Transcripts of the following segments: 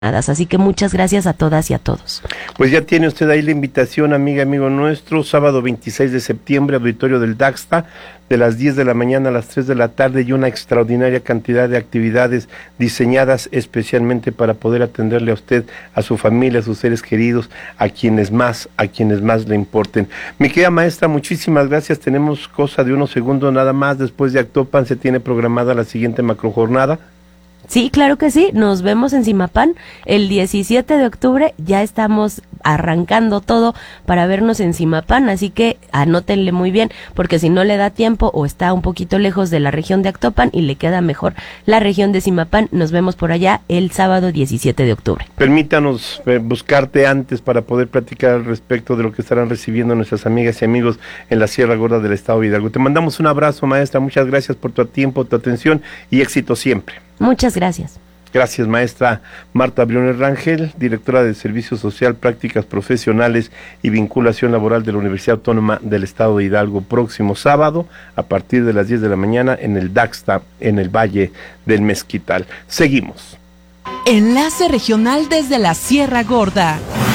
Así que muchas gracias a todas y a todos. Pues ya tiene usted ahí la invitación, amiga, amigo nuestro, sábado 26 de septiembre, auditorio del Daxta, de las 10 de la mañana a las 3 de la tarde, y una extraordinaria cantidad de actividades diseñadas especialmente para poder atenderle a usted, a su familia, a sus seres queridos, a quienes más le importen. Mi querida maestra, muchísimas gracias. Tenemos cosa de unos segundos nada más. Después de Actopan se tiene programada la siguiente macrojornada. Sí, claro que sí, nos vemos en Zimapán el 17 de octubre, ya estamos arrancando todo para vernos en Zimapán, así que anótenle muy bien, porque si no le da tiempo o está un poquito lejos de la región de Actopan y le queda mejor la región de Zimapán, nos vemos por allá el sábado 17 de octubre. Permítanos buscarte antes para poder platicar al respecto de lo que estarán recibiendo nuestras amigas y amigos en la Sierra Gorda del Estado de Hidalgo. Te mandamos un abrazo, maestra, muchas gracias por tu tiempo, tu atención y éxito siempre. Muchas gracias. Gracias, maestra Marta Briones Rangel, directora de Servicio Social, Prácticas Profesionales y Vinculación Laboral de la Universidad Autónoma del Estado de Hidalgo. Próximo sábado, a partir de las 10 de la mañana, en el Daxta, en el Valle del Mezquital. Seguimos. Enlace regional desde la Sierra Gorda.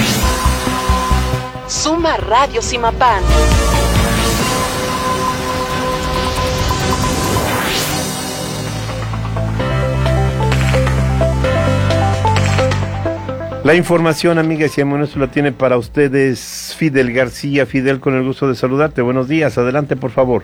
Suma Radio Zimapán. La información, amigas y amigos, la tiene para ustedes Fidel García. Fidel, con el gusto de saludarte. Buenos días, adelante, por favor.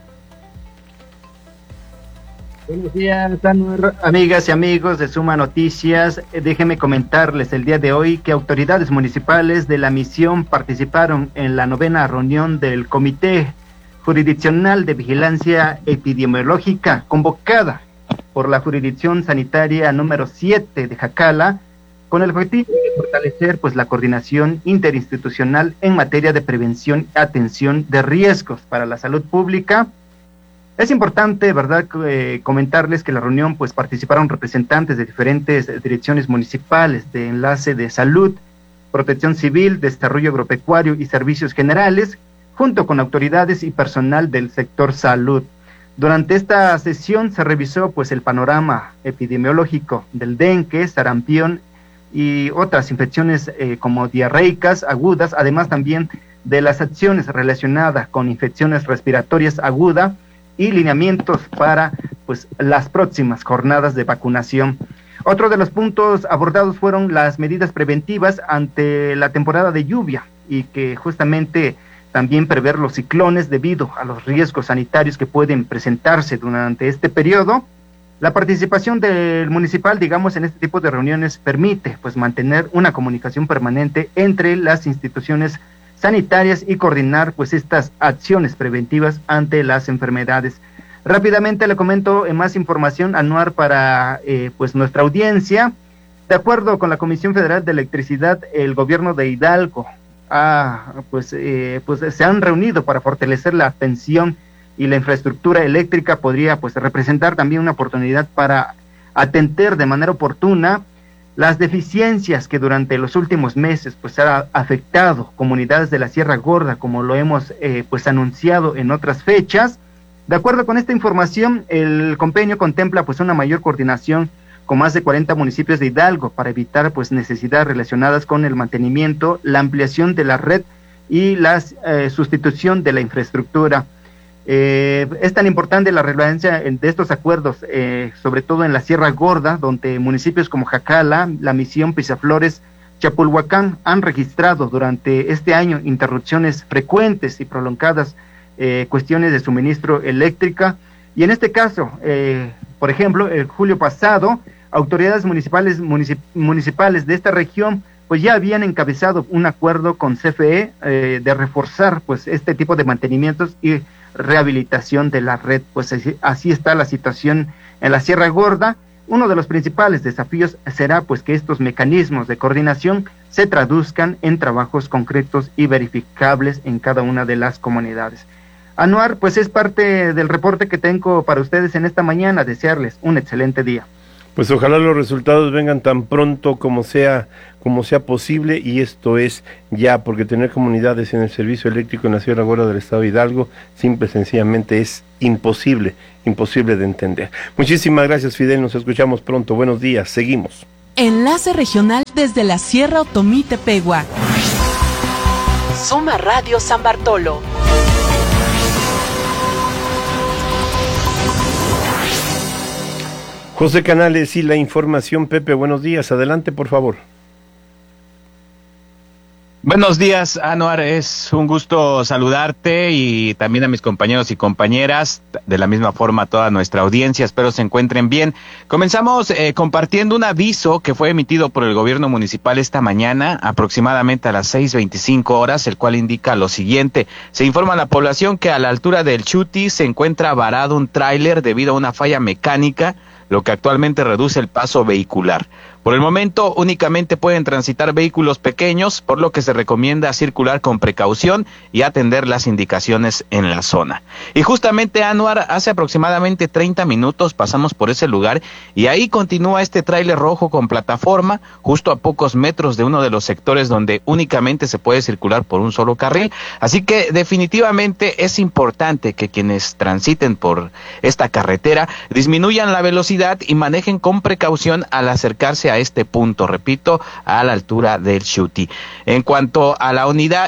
Buenos días, amigas y amigos de Suma Noticias. Déjenme comentarles el día de hoy que autoridades municipales de la misión participaron en la 9ª reunión del Comité Jurisdiccional de Vigilancia Epidemiológica, convocada por la Jurisdicción Sanitaria número 7 de Jacala, con el objetivo de fortalecer la coordinación interinstitucional en materia de prevención y atención de riesgos para la salud pública. Es importante, ¿verdad?, comentarles que en la reunión participaron representantes de diferentes direcciones municipales de enlace de salud, protección civil, desarrollo agropecuario y servicios generales, junto con autoridades y personal del sector salud. Durante esta sesión se revisó el panorama epidemiológico del dengue, sarampión y otras infecciones como diarreicas agudas, además también de las acciones relacionadas con infecciones respiratorias agudas y lineamientos para las próximas jornadas de vacunación. Otro de los puntos abordados fueron las medidas preventivas ante la temporada de lluvia y que justamente también prever los ciclones debido a los riesgos sanitarios que pueden presentarse durante este periodo. La participación del municipal, en este tipo de reuniones permite mantener una comunicación permanente entre las instituciones sanitarias y coordinar estas acciones preventivas ante las enfermedades. Rápidamente le comento más información anual para nuestra audiencia. De acuerdo con la Comisión Federal de Electricidad, el gobierno de Hidalgo se han reunido para fortalecer la atención y la infraestructura eléctrica. Podría representar también una oportunidad para atender de manera oportuna las deficiencias que durante los últimos meses ha afectado comunidades de la Sierra Gorda, como lo hemos anunciado en otras fechas. De acuerdo con esta información, el convenio contempla una mayor coordinación con más de 40 municipios de Hidalgo para evitar necesidades relacionadas con el mantenimiento, la ampliación de la red y la sustitución de la infraestructura. Es tan importante la relevancia de estos acuerdos, sobre todo en la Sierra Gorda, donde municipios como Jacala, La Misión, Pisaflores, Chapulhuacán han registrado durante este año interrupciones frecuentes y prolongadas, cuestiones de suministro eléctrica. Y en este caso, por ejemplo, el julio pasado, autoridades municipales de esta región ya habían encabezado un acuerdo con CFE de reforzar este tipo de mantenimientos y rehabilitación de la red. Así está la situación en la Sierra Gorda. Uno de los principales desafíos será que estos mecanismos de coordinación se traduzcan en trabajos concretos y verificables en cada una de las comunidades. Anuar, es parte del reporte que tengo para ustedes en esta mañana. Desearles un excelente día. Pues ojalá los resultados vengan tan pronto como sea posible, y esto es ya, porque tener comunidades en el servicio eléctrico en la Sierra Gorda del Estado de Hidalgo simple y sencillamente es imposible de entender. Muchísimas gracias, Fidel, nos escuchamos pronto. Buenos días, seguimos. Enlace regional desde la Sierra Otomí-Tepehua. Suma Radio San Bartolo. José Canales y la información. Pepe, buenos días. Adelante, por favor. Buenos días, Anuar, es un gusto saludarte y también a mis compañeros y compañeras, de la misma forma a toda nuestra audiencia, espero se encuentren bien. Comenzamos compartiendo un aviso que fue emitido por el gobierno municipal esta mañana, aproximadamente a las 6:25 horas, el cual indica lo siguiente: se informa a la población que a la altura del Chuti se encuentra varado un tráiler debido a una falla mecánica, lo que actualmente reduce el paso vehicular. Por el momento únicamente pueden transitar vehículos pequeños, por lo que se recomienda circular con precaución y atender las indicaciones en la zona. Y justamente, Anuar, hace aproximadamente 30 minutos pasamos por ese lugar y ahí continúa este tráiler rojo con plataforma, justo a pocos metros de uno de los sectores donde únicamente se puede circular por un solo carril. Así que definitivamente es importante que quienes transiten por esta carretera disminuyan la velocidad y manejen con precaución al acercarse a este punto, repito, a la altura del Chuti. En cuanto a la unidad,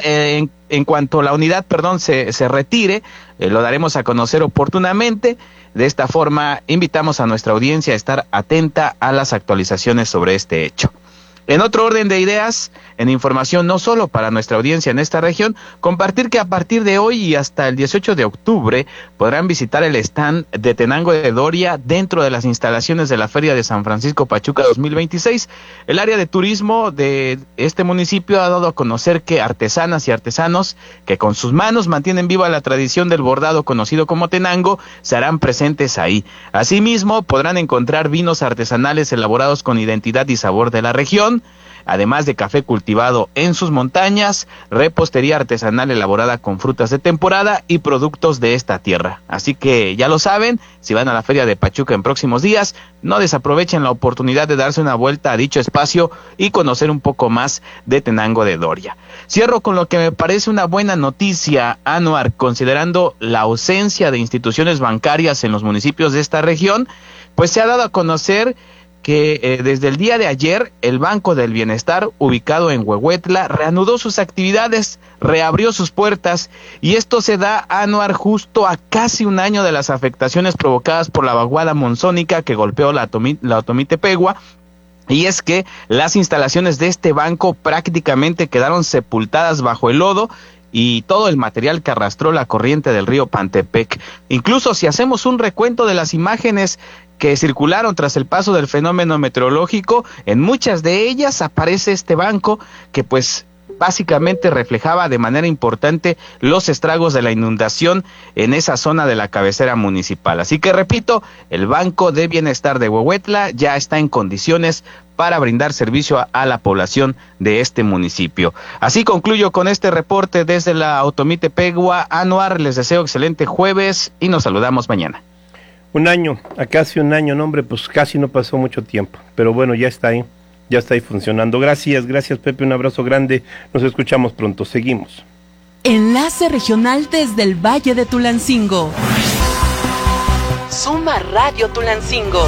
se retire, lo daremos a conocer oportunamente. De esta forma, invitamos a nuestra audiencia a estar atenta a las actualizaciones sobre este hecho. En otro orden de ideas, en información no solo para nuestra audiencia en esta región, compartir que a partir de hoy y hasta el 18 de octubre podrán visitar el stand de Tenango de Doria dentro de las instalaciones de la Feria de San Francisco Pachuca 2026. El área de turismo de este municipio ha dado a conocer que artesanas y artesanos que con sus manos mantienen viva la tradición del bordado conocido como tenango se harán presentes ahí. Asimismo, podrán encontrar vinos artesanales elaborados con identidad y sabor de la región, además de café cultivado en sus montañas, repostería artesanal elaborada con frutas de temporada y productos de esta tierra. Así que ya lo saben, si van a la Feria de Pachuca en próximos días, no desaprovechen la oportunidad de darse una vuelta a dicho espacio y conocer un poco más de Tenango de Doria. Cierro con lo que me parece una buena noticia, Anuar, considerando la ausencia de instituciones bancarias en los municipios de esta región, pues se ha dado a conocer que desde el día de ayer el Banco del Bienestar, ubicado en Huehuetla, reanudó sus actividades, reabrió sus puertas, y esto se da, Anuar, justo a casi un año de las afectaciones provocadas por la vaguada monzónica que golpeó la Otomí-Tepehua. Y es que las instalaciones de este banco prácticamente quedaron sepultadas bajo el lodo y todo el material que arrastró la corriente del río Pantepec. Incluso si hacemos un recuento de las imágenes que circularon tras el paso del fenómeno meteorológico, en muchas de ellas aparece este banco que pues básicamente reflejaba de manera importante los estragos de la inundación en esa zona de la cabecera municipal. Así que repito, el Banco de Bienestar de Huehuetla ya está en condiciones para brindar servicio a la población de este municipio. Así concluyo con este reporte desde la Otomí-Tepehua. Anuar, les deseo excelente jueves y nos saludamos mañana. Un año, a casi un año, no, hombre, pues casi no pasó mucho tiempo, pero bueno, ya está ahí funcionando. Gracias Pepe, un abrazo grande, nos escuchamos pronto, seguimos. Enlace regional desde el Valle de Tulancingo. Suma Radio Tulancingo.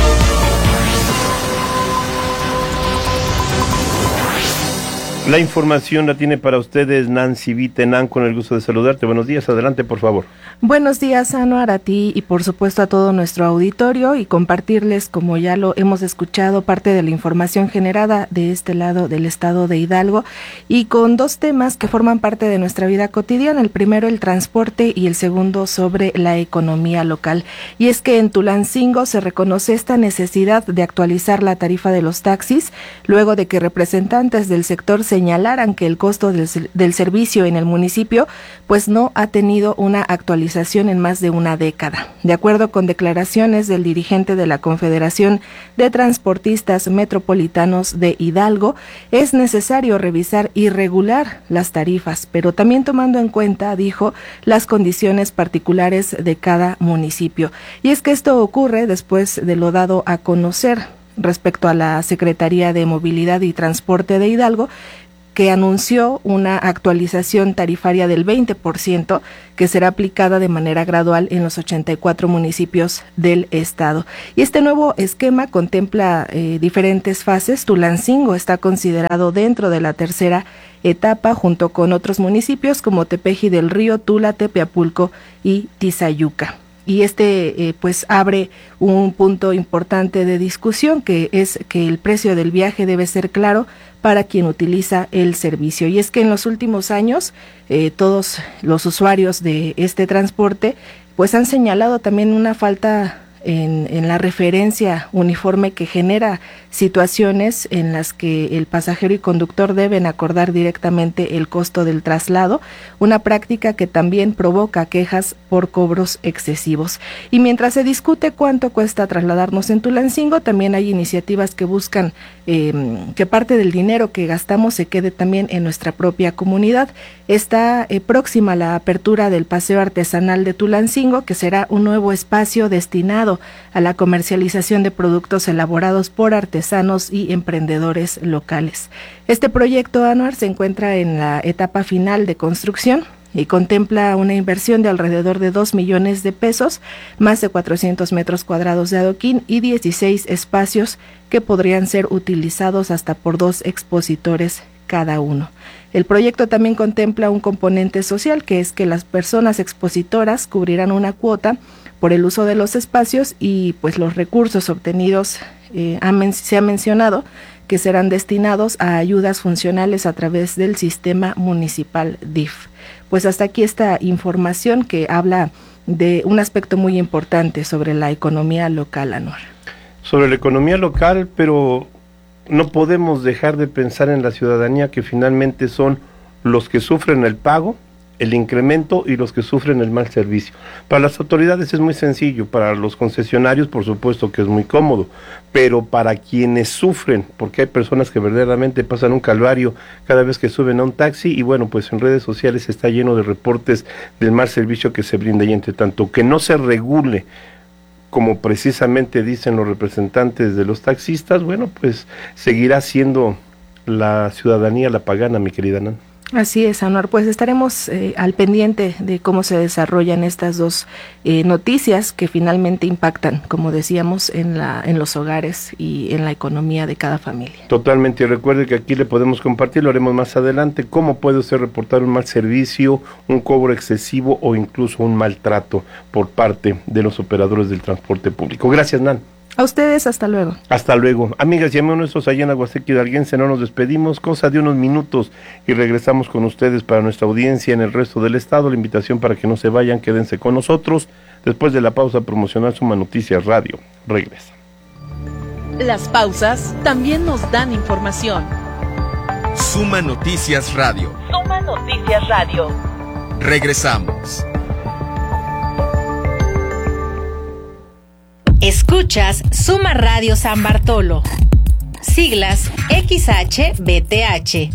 La información la tiene para ustedes Nancy Vitenán, con el gusto de saludarte. Buenos días, adelante por favor. Buenos días, Anuar, a ti y por supuesto a todo nuestro auditorio, y compartirles, como ya lo hemos escuchado, parte de la información generada de este lado del estado de Hidalgo, y con dos temas que forman parte de nuestra vida cotidiana. El primero, el transporte, y el segundo, sobre la economía local. Y es que en Tulancingo se reconoce esta necesidad de actualizar la tarifa de los taxis, luego de que representantes del sector señalaran que el costo del servicio en el municipio pues no ha tenido una actualización en más de una década. De acuerdo con declaraciones del dirigente de la Confederación de Transportistas Metropolitanos de Hidalgo, es necesario revisar y regular las tarifas, pero también tomando en cuenta, dijo, las condiciones particulares de cada municipio. Y es que esto ocurre después de lo dado a conocer respecto a la Secretaría de Movilidad y Transporte de Hidalgo, que anunció una actualización tarifaria del 20% que será aplicada de manera gradual en los 84 municipios del estado. Y este nuevo esquema contempla diferentes fases. Tulancingo está considerado dentro de la tercera etapa junto con otros municipios como Tepeji del Río, Tula, Tepeapulco y Tizayuca. Y pues abre un punto importante de discusión, que es que el precio del viaje debe ser claro para quien utiliza el servicio. Y es que en los últimos años todos los usuarios de este transporte pues han señalado también una falta en la referencia uniforme que genera situaciones en las que el pasajero y conductor deben acordar directamente el costo del traslado, una práctica que también provoca quejas por cobros excesivos. Y mientras se discute cuánto cuesta trasladarnos en Tulancingo, también hay iniciativas que buscan que parte del dinero que gastamos se quede también en nuestra propia comunidad. Está próxima la apertura del Paseo Artesanal de Tulancingo, que será un nuevo espacio destinado a la comercialización de productos elaborados por artesanos y emprendedores locales. Este proyecto, Anuar, se encuentra en la etapa final de construcción y contempla una inversión de alrededor de 2 millones de pesos, más de 400 metros cuadrados de adoquín y 16 espacios que podrían ser utilizados hasta por 2 expositores cada uno. El proyecto también contempla un componente social, que es que las personas expositoras cubrirán una cuota por el uso de los espacios y pues los recursos obtenidos se ha mencionado que serán destinados a ayudas funcionales a través del sistema municipal DIF. Pues hasta aquí esta información que habla de un aspecto muy importante sobre la economía local, Anuar. Sobre la economía local, pero no podemos dejar de pensar en la ciudadanía, que finalmente son los que sufren el pago, el incremento y los que sufren el mal servicio. Para las autoridades es muy sencillo, para los concesionarios por supuesto que es muy cómodo, pero para quienes sufren, porque hay personas que verdaderamente pasan un calvario cada vez que suben a un taxi, y bueno, pues en redes sociales está lleno de reportes del mal servicio que se brinda, y entre tanto que no se regule, como precisamente dicen los representantes de los taxistas, bueno, pues seguirá siendo la ciudadanía la pagana, mi querida Nan. Así es, Anuar, pues estaremos al pendiente de cómo se desarrollan estas dos noticias que finalmente impactan, como decíamos, en los hogares y en la economía de cada familia. Totalmente, y recuerde que aquí le podemos compartir, lo haremos más adelante, cómo puede usted reportar un mal servicio, un cobro excesivo o incluso un maltrato por parte de los operadores del transporte público. Gracias, Nan. A ustedes, hasta luego. Hasta luego. Amigas y amigos nuestros allá en la Huasteca Hidalguense, no nos despedimos, cosa de unos minutos y regresamos con ustedes para nuestra audiencia en el resto del estado. La invitación para que no se vayan, quédense con nosotros. Después de la pausa promocional, Suma Noticias Radio regresa. Las pausas también nos dan información. Suma Noticias Radio. Suma Noticias Radio. Regresamos. Escuchas Suma Radio San Bartolo. Siglas XHBTH.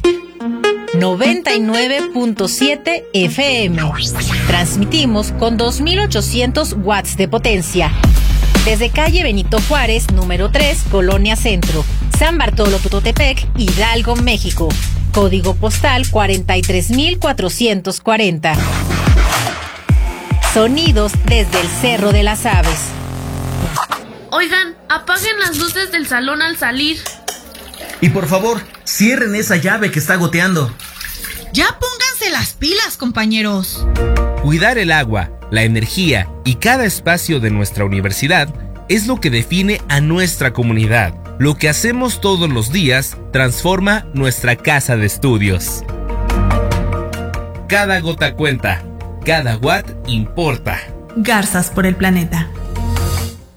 99.7 FM. Transmitimos con 2.800 watts de potencia. Desde calle Benito Juárez, número 3, Colonia Centro, San Bartolo, Tutotepec, Hidalgo, México. Código postal 43.440. Sonidos desde el Cerro de las Aves. Oigan, apaguen las luces del salón al salir. Y por favor, cierren esa llave que está goteando. Ya pónganse las pilas, compañeros. Cuidar el agua, la energía y cada espacio de nuestra universidad es lo que define a nuestra comunidad. Lo que hacemos todos los días transforma nuestra casa de estudios. Cada gota cuenta, cada watt importa. Garzas por el planeta.